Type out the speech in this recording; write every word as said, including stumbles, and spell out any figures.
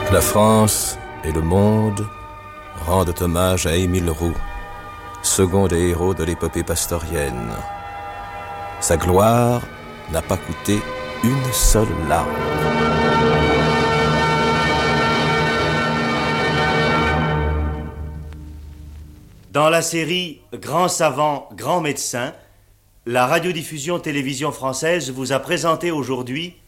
La France et le monde rendent hommage à Émile Roux, second des héros de l'épopée pastorienne. Sa gloire n'a pas coûté une seule larme. Dans la série Grand savant, grand médecin, la radiodiffusion télévision française vous a présenté aujourd'hui